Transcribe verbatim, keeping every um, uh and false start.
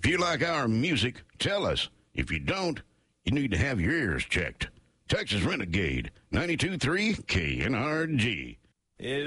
If you like our music, tell us. If you don't, you need to have your ears checked. Texas Renegade, ninety-two point three K N R G. Is